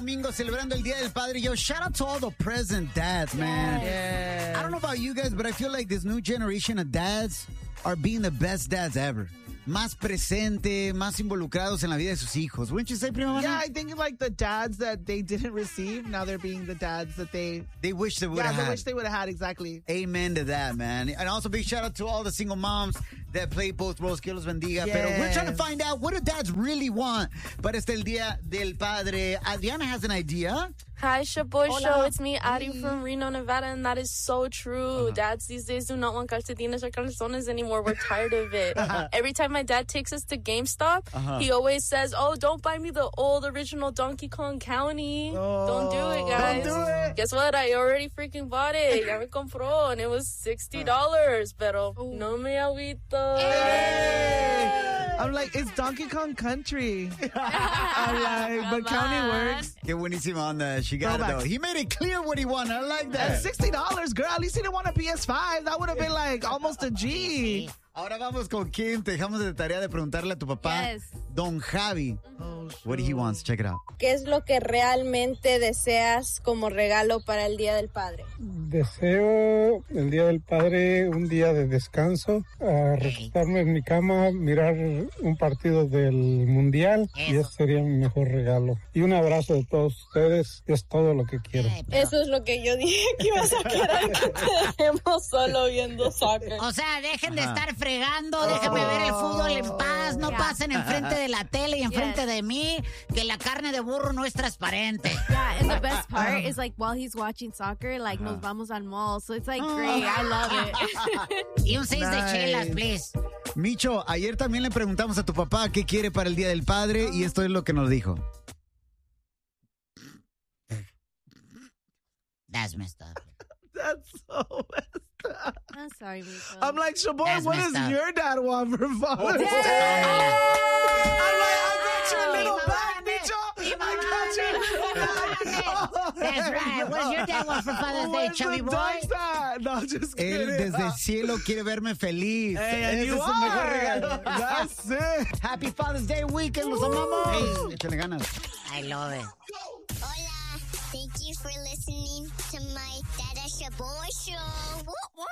domingo celebrando el Día del Padre. Yo, shout out to all the present dads, man. Yeah. I don't know about you guys, but I feel like this new generation of dads are being the best dads ever. Más presente, más involucrados en la vida de sus hijos. Wouldn't you say, Prima Mana? Yeah, I think like the dads that they didn't receive, now they're being the dads that they wish they would have they had. wish they would have had, exactly. Amen to that, man. And also big shout out to all the single moms that play both roles. Que los bendiga. Yes. Pero we're trying to find out, what do dads really want para este el Día del Padre? Adriana has an idea. Hi, Shaboy Hola. Show. It's me, Ari from Reno, Nevada, and that is so true. Dads these days do not want calcetines or calzones anymore. We're tired of it. Every time my dad takes us to GameStop, he always says, "Oh, don't buy me the old original Donkey Kong County. Don't do it, guys." Don't do it. Guess what? I already freaking bought it. Ya me compró, and it was $60. Pero no me agüito. I'm like, it's Donkey Kong Country. I'm like, but County works. Qué buenísima onda. She got it, Throwback. though. He made it clear what he wanted. I like that. That's $60, girl. At least he didn't want a PS5. That would have been like almost a G. Ahora vamos con Kim. Te dejamos de tarea de preguntarle a tu papá, Yes. Don Javi, what he wants. Check it out. ¿Qué es lo que realmente deseas como regalo para el Día del Padre? Deseo el Día del Padre un día de descanso, a recostarme en mi cama, mirar un partido del Mundial y ese sería mi mejor regalo. Y un abrazo de todos ustedes, es todo lo que quiero. Eso es lo que yo dije que ibas a querer, que te dejemos solo viendo soccer. O sea, dejen de estar fregando, déjenme ver el fútbol en paz, no pasen enfrente de la tele y enfrente de mí, que la carne de burro no es transparente. Yeah, and the best part is like while he's watching soccer, like nos vamos al mall. So it's like great. I love it. Y un 6 de chelas, please. Micho, ayer también le preguntamos a tu papá qué quiere para el Día del Padre y esto es lo que nos dijo. That's messed up. That's so messed up. I'm sorry, Micho. I'm like, Shaboy, That's what messed does up. your dad want for Father's Day? I'm like, I got your little bag, Micho. I got your little bag. That's right. What's your dad want for Father's Day, Where's chubby the boy? ducks at? No, just Él kidding. desde el cielo quiere verme feliz. Hey, and Ese you es el mejor are. regalo. That's it. Happy Father's Day weekend, los amamos. Échale ganas. I love it. Hola, thank you for listening to my Dada Shaboy Show. Woo, woo.